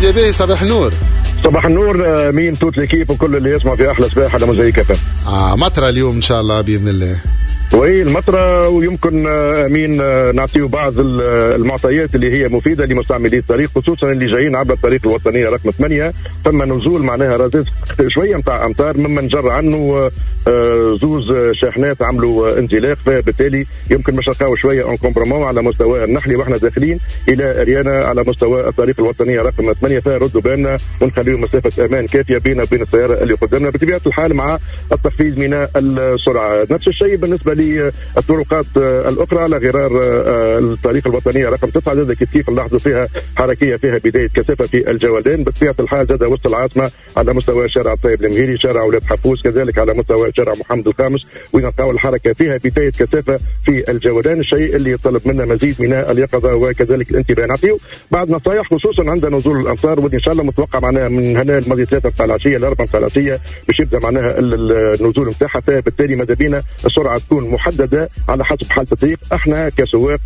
محمد يا باهي، صباح النور. صباح النور مين توت ليكيب وكل اللي يسمع في احلى صباح على موزايك FM. مطرة اليوم ان شاء الله باذن الله. وهي المطرة، ويمكن امين نعطيه بعض المعطيات اللي هي مفيده لمستعملي الطريق، خصوصا اللي جايين عبر الطريق الوطنيه رقم 8. ثم نزول معناها رذاذ شويه نتاع امطار، مما نجر عنه زوز شاحنات عملوا انزلاق، فبالتالي يمكن باش نلقاو شويه اون كومبرومون على مستوى النحلي واحنا داخلين الى اريانا على مستوى الطريق الوطنيه رقم 8. فردوا بالنا ونخليوا مسافه امان كافيه بيننا وبين السياره اللي قدامنا بطبيعه الحال مع التخفيض من السرعه. نفس الشيء بالنسبه للطرقات الاخرى على غرار الطريق الوطنيه رقم 9 زاد كيف نلاحظوا فيها حركيه، فيها بدايه كثافه في الجولان بطبيعه الحال، زاد وسط العاصمه على مستوى شارع الطيب المهيري، شارع ولاد حفوز، كذلك على مستوى شارع محمد الخامس، ونلقاو الحركه فيها بدايه كثافه في الجولان، الشيء اللي يطلب منا مزيد من اليقظه وكذلك الانتباه. نعطيو بعض نصائح خصوصا عند نزول الامطار، واللي ان شاء الله متوقع معناها من هنا الماضي 3 نتاع العشيه ل 4 نتاع العشيه باش يبدا معناها النزول نتاعها، فبالتالي ماذا بينا السرعه تكون محدده على حسب حاله الطريق. احنا كسواق